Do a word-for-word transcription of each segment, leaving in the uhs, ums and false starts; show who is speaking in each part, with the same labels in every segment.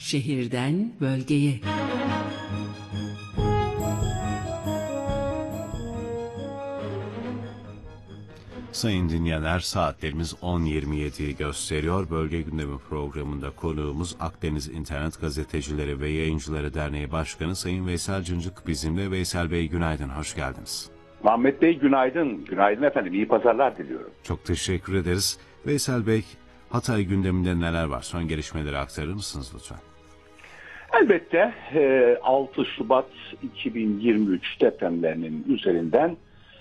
Speaker 1: Şehirden bölgeye.
Speaker 2: Sayın dinleyenler, saatlerimiz on yirmi yediyi gösteriyor. Bölge Gündemi programında konuğumuz Akdeniz İnternet Gazetecileri ve Yayıncıları Derneği Başkanı Sayın Veysel Cıncık bizimle. Veysel Bey, günaydın, hoş geldiniz.
Speaker 3: Muhammed Bey, günaydın. Günaydın efendim, iyi pazarlar diliyorum.
Speaker 2: Çok teşekkür ederiz. Veysel Bey, Hatay gündeminde neler var? Son gelişmeleri aktarır mısınız lütfen?
Speaker 3: Elbette altı Şubat iki bin yirmi üç depremlerinin üzerinden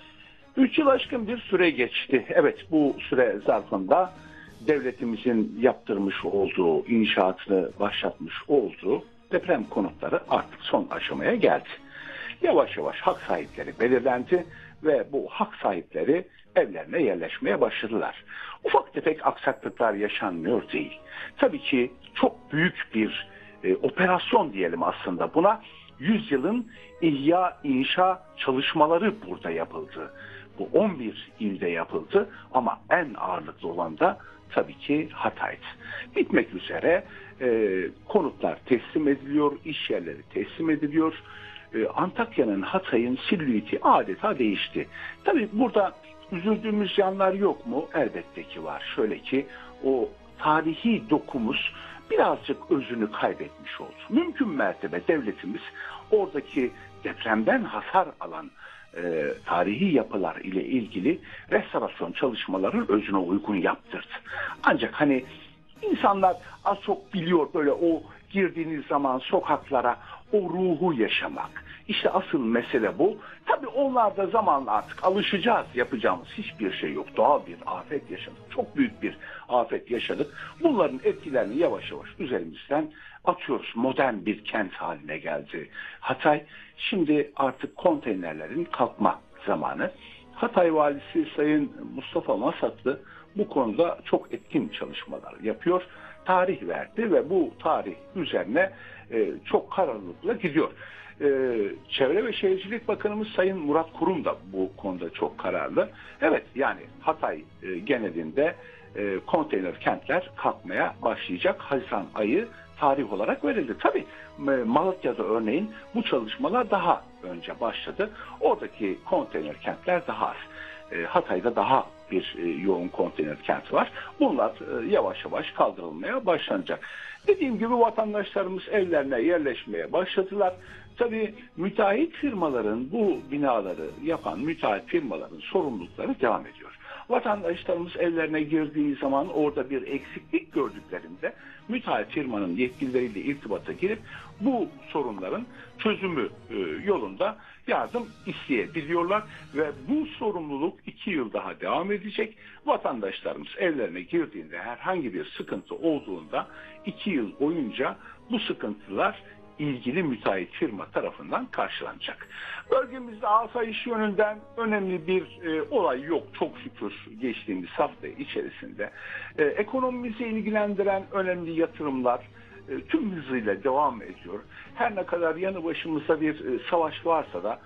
Speaker 3: üç yıl aşkın bir süre geçti. Evet, bu süre zarfında devletimizin yaptırmış olduğu, inşaatını başlatmış olduğu deprem konutları artık son aşamaya geldi. Yavaş yavaş hak sahipleri belirlendi ve bu hak sahipleri evlerine yerleşmeye başladılar. Ufak tefek aksaklıklar yaşanmıyor değil. Tabii ki çok büyük bir e, operasyon diyelim aslında buna. Yüzyılın ihya inşa çalışmaları burada yapıldı. Bu on bir ilde yapıldı ama en ağırlıklı olan da tabii ki Hatay'dı. Bitmek üzere e, konutlar teslim ediliyor, iş yerleri teslim ediliyor. E, Antakya'nın, Hatay'ın silüeti adeta değişti. Tabii burada üzüldüğümüz yanlar yok mu? Elbette ki var. Şöyle ki o tarihi dokumuz birazcık özünü kaybetmiş oldu. Mümkün mertebe devletimiz oradaki depremden hasar alan e, tarihi yapılar ile ilgili restorasyon çalışmalarının özüne uygun yaptırdı. Ancak hani insanlar az çok biliyor, böyle o girdiğiniz zaman sokaklara o ruhu yaşamak. İşte asıl mesele bu. Tabii onlar da zamanla artık alışacağız. Yapacağımız hiçbir şey yok. Doğal bir afet yaşadık. Çok büyük bir afet yaşadık. Bunların etkilerini yavaş yavaş üzerimizden atıyoruz. Modern bir kent haline geldi Hatay. Şimdi artık konteynerlerin kalkma zamanı. Hatay Valisi Sayın Mustafa Masatlı bu konuda çok etkin çalışmalar yapıyor. Tarih verdi ve bu tarih üzerine e, çok kararlılıkla gidiyor. Ee, Çevre ve Şehircilik Bakanımız Sayın Murat Kurum da bu konuda çok kararlı. Evet, yani Hatay e, genelinde e, konteyner kentler kalkmaya başlayacak. Haziran ayı tarih olarak verildi. Tabii Malatya'da örneğin bu çalışmalar daha önce başladı. Oradaki konteyner kentler daha az. E, Hatay'da daha bir e, yoğun konteyner kent var. Bunlar e, yavaş yavaş kaldırılmaya başlanacak. Dediğim gibi vatandaşlarımız evlerine yerleşmeye başladılar. Tabii müteahhit firmaların, bu binaları yapan müteahhit firmaların sorumlulukları devam ediyor. Vatandaşlarımız evlerine girdiği zaman orada bir eksiklik gördüklerinde müteahhit firmanın yetkilileriyle irtibata girip bu sorunların çözümü yolunda yardım isteyebiliyorlar ve bu sorumluluk iki yıl daha devam edecek. Vatandaşlarımız evlerine girdiğinde herhangi bir sıkıntı olduğunda iki yıl boyunca bu sıkıntılar ilgili müteahhit firma tarafından karşılanacak. Bölgemizde asayiş yönünden önemli bir e, olay yok çok şükür geçtiğimiz hafta içerisinde. E, ekonomimizi ilgilendiren önemli yatırımlar e, tüm hızıyla devam ediyor. Her ne kadar yanı başımızda bir e, savaş varsa da